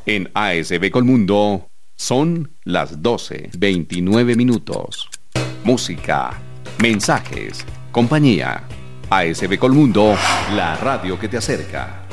En ASB Colmundo son las 12:29 minutos. Música, mensajes, compañía. ASB Colmundo, la radio que te acerca.